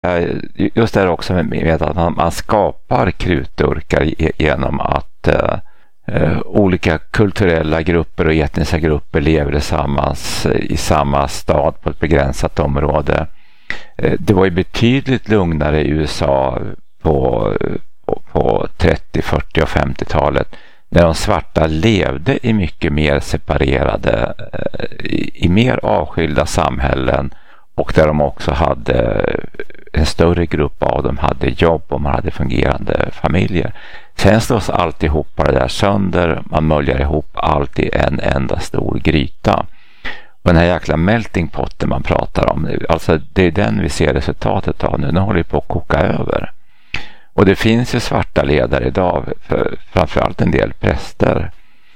Just det också med att man skapar krutdurkar genom att olika kulturella grupper och etniska grupper lever tillsammans i samma stad på ett begränsat område. Det var ju betydligt lugnare i USA på 30, 40 och 50-talet när de svarta levde i mycket mer separerade, i mer avskilda samhällen, och där de också hade en större grupp av dem hade jobb och man hade fungerande familjer. Sen slås alltihopa det där sönder, man möljar ihop allt i en enda stor gryta. Och den här jäkla melting potten man pratar om, alltså det är den vi ser resultatet av nu. Nu håller det på att koka över. Och det finns ju svarta ledare idag, framförallt en del präster,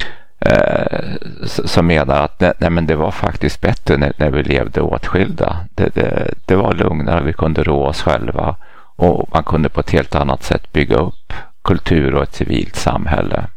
som menar att nej, men det var faktiskt bättre när vi levde åtskilda. Det var lugnare, vi kunde rå oss själva och man kunde på ett helt annat sätt bygga upp kultur och ett civilt samhälle.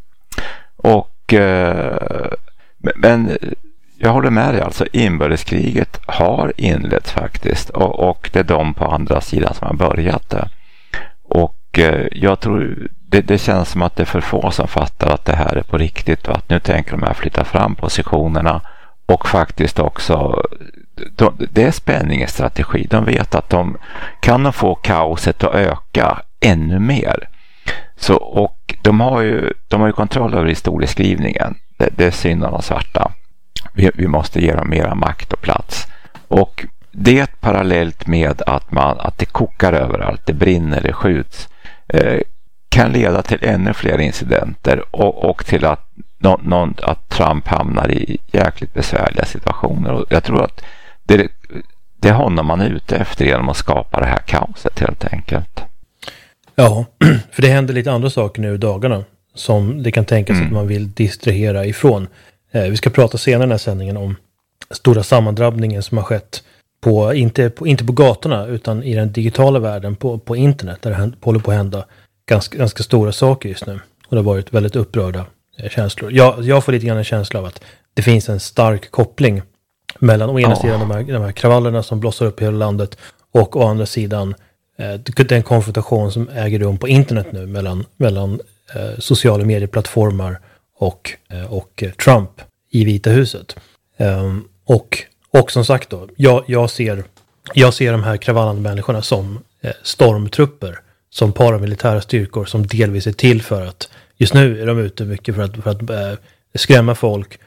Men jag håller med dig, alltså inbördeskriget har inletts faktiskt, och det är de på andra sidan som har börjat det. Och jag tror det känns som att det är för få som fattar att det här är på riktigt och att nu tänker de här flytta fram positionerna, och faktiskt också det är spänning i strategi. De vet att de kan få kaoset att öka ännu mer. Så, och de har ju kontroll över historieskrivningen. Det är synd om de svarta. Vi måste ge dem mera makt och plats. Och det parallellt med att det kokar överallt, det brinner, det skjuts, kan leda till ännu fler incidenter och till att Trump hamnar i jäkligt besvärliga situationer. Och jag tror att det är honom man är ute efter genom att skapa det här kaoset helt enkelt. Ja, för det händer lite andra saker nu i dagarna som det kan tänkas att man vill distrahera ifrån. Vi ska prata senare i den här sändningen om stora sammandrabbningen som har skett inte på gatorna utan i den digitala världen på internet, där det håller på att hända ganska stora saker just nu. Och det har varit väldigt upprörda känslor. Jag får lite grann en känsla av att det finns en stark koppling mellan å ena sidan de här kravallerna som blossar upp i hela landet och å andra sidan den konfrontation som äger rum på internet nu mellan sociala medieplattformar och Trump i Vita huset. Och som sagt då, jag ser de här kravallande människorna som stormtrupper, som paramilitära styrkor som delvis är till för att, just nu är de ute mycket för att skrämma folk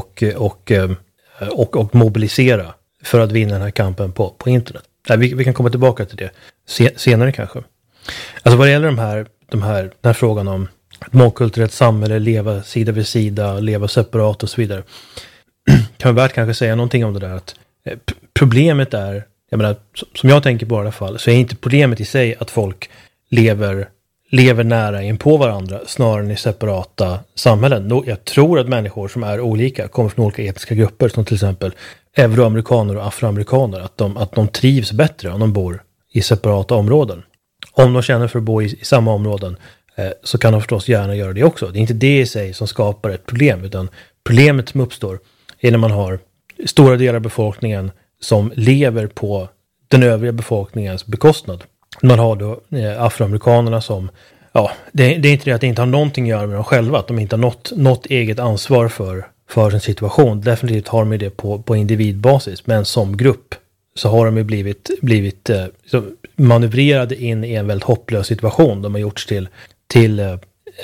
och mobilisera för att vinna den här kampen på internet. Vi kan komma tillbaka till det senare kanske. Alltså vad det gäller den här frågan om ett mångkulturellt samhälle, leva sida vid sida, leva separat och så vidare, kan vi värt kanske säga någonting om det där, att problemet är, jag menar, som jag tänker på i alla fall, så är inte problemet i sig att folk lever nära in på varandra snarare än i separata samhällen. Jag tror att människor som är olika kommer från olika etniska grupper, som till exempel euroamerikaner och afroamerikaner, att de trivs bättre om de bor i separata områden. Om de känner för att bo i samma områden så kan de förstås gärna göra det också. Det är inte det i sig som skapar ett problem, utan problemet som uppstår är när man har stora delar av befolkningen som lever på den övriga befolkningens bekostnad. Man har då afroamerikanerna som, det är inte det att det inte har någonting att göra med dem själva, att de inte har något eget ansvar för sin situation. Definitivt har de det på individbasis, men som grupp så har de ju blivit manövrerade in i en väldigt hopplös situation. De har gjorts till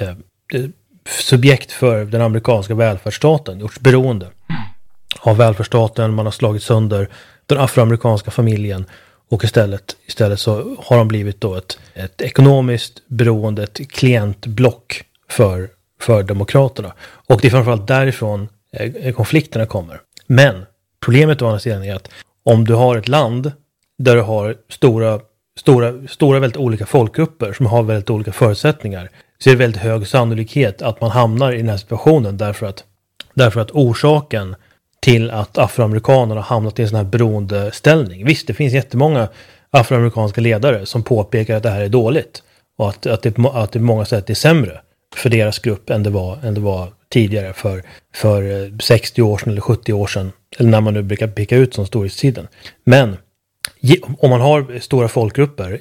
subjekt för den amerikanska välfärdsstaten, gjorts beroende av välfärdsstaten. Man har slagit sönder den afroamerikanska familjen, och istället så har de blivit då ett ekonomiskt beroende, ett klientblock för demokraterna. Och det är framförallt därifrån konflikterna kommer. Men problemet å andra sidan är att om du har ett land där du har stora väldigt olika folkgrupper som har väldigt olika förutsättningar, så är det väldigt hög sannolikhet att man hamnar i den här situationen därför att orsaken till att afroamerikanerna har hamnat i en sån här beroendeställning. Visst, det finns jättemånga afroamerikanska ledare som påpekar att det här är dåligt och att det på många sätt är sämre för deras grupp än det var tidigare för 60 år sedan eller 70 år sedan, eller när man nu brukar peka ut som storhetstiden. Men om man har stora folkgrupper